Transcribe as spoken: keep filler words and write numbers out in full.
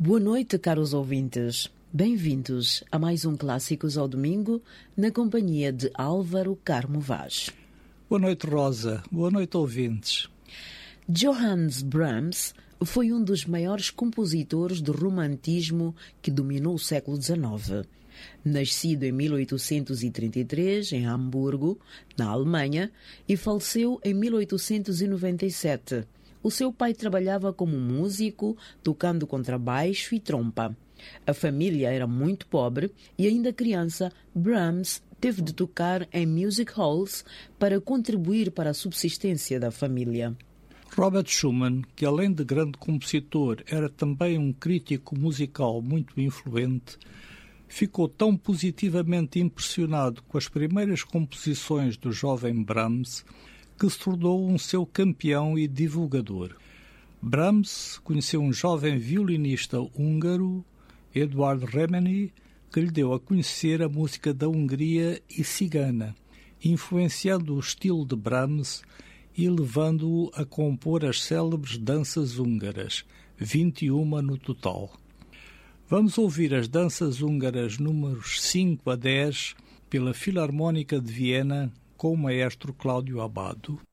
Boa noite, caros ouvintes. Bem-vindos a mais um Clássicos ao Domingo, na companhia de Álvaro Carmo Vaz. Boa noite, Rosa. Boa noite, ouvintes. Johannes Brahms foi um dos maiores compositores de romantismo que dominou o século dezenove. Nascido em mil oitocentos e trinta e três, em Hamburgo, na Alemanha, e faleceu em mil oitocentos e noventa e sete. O seu pai trabalhava como músico, tocando contrabaixo e trompa. A família era muito pobre e, ainda criança, Brahms teve de tocar em music halls para contribuir para a subsistência da família. Robert Schumann, que além de grande compositor, era também um crítico musical muito influente, ficou tão positivamente impressionado com as primeiras composições do jovem Brahms que se tornou um seu campeão e divulgador. Brahms conheceu um jovem violinista húngaro, Eduard Remeny, que lhe deu a conhecer a música da Hungria e cigana, influenciando o estilo de Brahms e levando-o a compor as célebres danças húngaras, vinte e uma no total. Vamos ouvir as danças húngaras números cinco a dez pela Filarmónica de Viena com o maestro Cláudio Abbado.